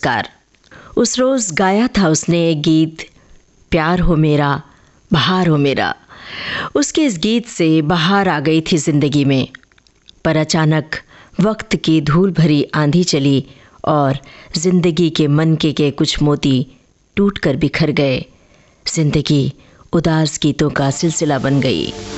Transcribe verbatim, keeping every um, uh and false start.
नमस्कार। उस रोज़ गाया था उसने एक गीत, प्यार हो मेरा बहार हो मेरा। उसके इस गीत से बहार आ गई थी ज़िंदगी में, पर अचानक वक्त की धूल भरी आंधी चली और ज़िंदगी के मनके के कुछ मोती टूट कर बिखर गए। ज़िंदगी उदास गीतों का सिलसिला बन गई।